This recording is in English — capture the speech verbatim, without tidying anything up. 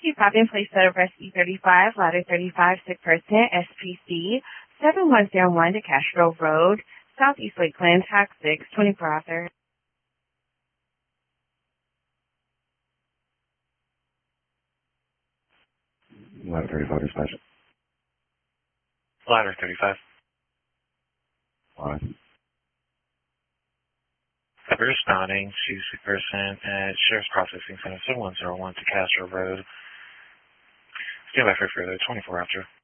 Keep popping, place set of rest E thirty-five, ladder thirty-five, sick person, S P C, seven one zero one to Castro Road, Southeast Lakeland, tax six, twenty-four author. Ladder thirty-five dispatch. Ladder thirty-five. Why? We're responding to sick person at Sheriff's Processing Center seven one zero one to Castro Road. Stand by for further twenty-four after.